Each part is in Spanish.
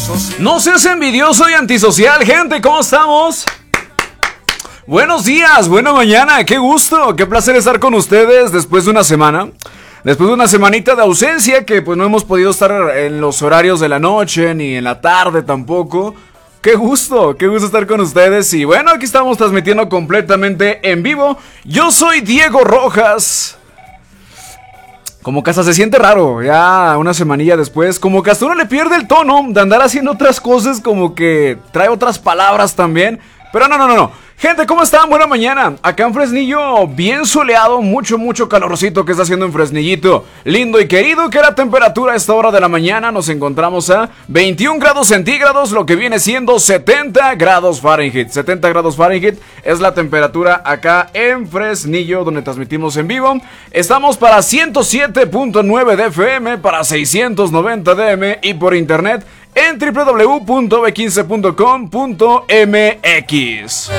No seas envidioso y antisocial, gente, ¿cómo estamos? Buenos días, buena mañana, qué gusto, qué placer estar con ustedes después de una semana. Después de una semanita de ausencia que pues no hemos podido estar en los horarios de la noche ni en la tarde tampoco. Qué gusto estar con ustedes y bueno, aquí estamos transmitiendo completamente en vivo. Yo soy Diego Rojas. Como que hasta se siente raro, ya una semanilla después, como que hasta uno le pierde el tono de andar haciendo otras cosas, como que trae otras palabras también. Pero no. Gente, ¿cómo están? Buena mañana. Acá en Fresnillo, bien soleado, mucho calorcito que está haciendo en Fresnillito. Lindo y querido, que la temperatura a esta hora de la mañana nos encontramos a 21 grados centígrados, lo que viene siendo 70 grados Fahrenheit. 70 grados Fahrenheit es la temperatura acá en Fresnillo, donde transmitimos en vivo. Estamos para 107.9 de FM, para 690 DM y por internet en www.b15.com.mx.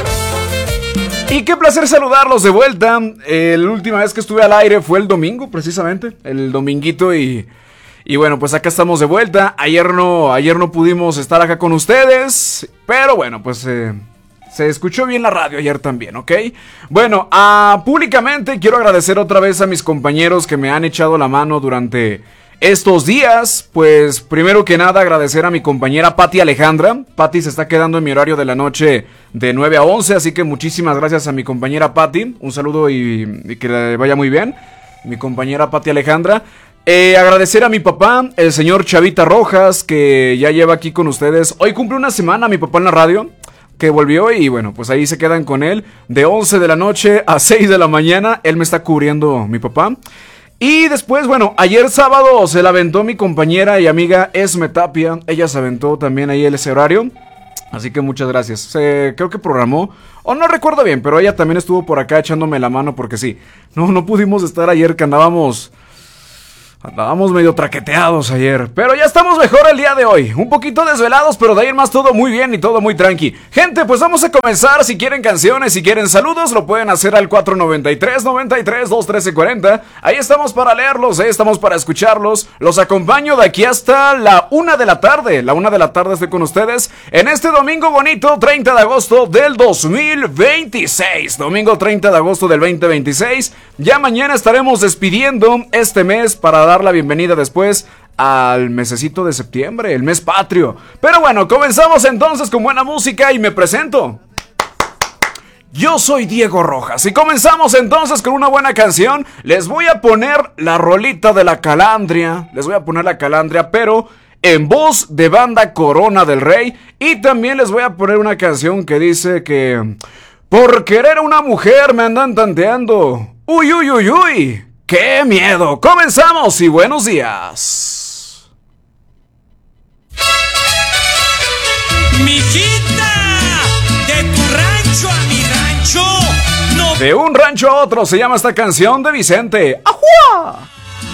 Y qué placer saludarlos de vuelta. La última vez que estuve al aire fue el domingo, precisamente, el dominguito y bueno, pues acá estamos de vuelta. Ayer no pudimos estar acá con ustedes, pero bueno, pues se escuchó bien la radio ayer también, ¿ok? Bueno, públicamente quiero agradecer otra vez a mis compañeros que me han echado la mano durante estos días. Pues primero que nada agradecer a mi compañera Pati Alejandra. Pati se está quedando en mi horario de la noche de 9 a 11, así que muchísimas gracias a mi compañera Pati. Un saludo y que le vaya muy bien, mi compañera Pati Alejandra. Agradecer a mi papá, el señor Chavita Rojas, que ya lleva aquí con ustedes. Hoy cumple una semana mi papá en la radio, que volvió y bueno, pues ahí se quedan con él de 11 de la noche a 6 de la mañana. Él me está cubriendo, mi papá. Y después, bueno, ayer sábado se la aventó mi compañera y amiga Esme Tapia. Ella se aventó también ahí ese horario. Así que muchas gracias. Creo que programó, o no recuerdo bien, pero ella también estuvo por acá echándome la mano porque sí. No pudimos estar ayer, que andábamos medio traqueteados ayer, pero ya estamos mejor el día de hoy. Un poquito desvelados, pero de ahí en más todo muy bien y todo muy tranqui. Gente, pues vamos a comenzar. Si quieren canciones, si quieren saludos, lo pueden hacer al 493-93-213-40. Ahí estamos para leerlos, ahí estamos para escucharlos. Los acompaño de aquí hasta la 1 de la tarde. La 1 de la tarde estoy con ustedes en este domingo bonito, 30 de agosto del 2026. Domingo 30 de agosto del 2026. Ya mañana estaremos despidiendo este mes para dar la bienvenida después al mesecito de septiembre, el mes patrio. Pero bueno, comenzamos entonces con buena música y me presento. Yo soy Diego Rojas y comenzamos entonces con una buena canción. Les voy a poner la rolita de la Calandria. Les voy a poner la Calandria, pero en voz de banda Corona del Rey. Y también les voy a poner una canción que dice que por querer a una mujer me andan tanteando. Uy. ¡Qué miedo! ¡Comenzamos y buenos días! Mijita, de tu rancho a mi rancho. No. De un rancho a otro se llama esta canción de Vicente. ¡Ajua!